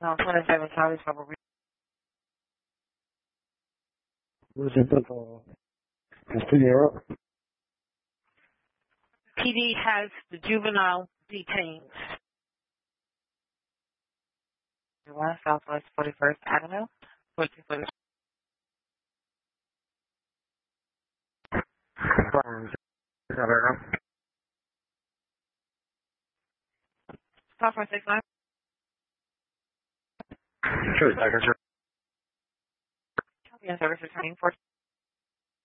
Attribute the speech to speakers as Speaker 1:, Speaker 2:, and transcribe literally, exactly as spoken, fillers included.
Speaker 1: No, twenty-seven Charlie Trouble.
Speaker 2: Presentando Castillejo.
Speaker 1: P D has the juvenile detained. One Southwest forty-first Avenue. Looking for the Southwest six nine.
Speaker 2: Sure, Doctor.
Speaker 1: Copy and service returning for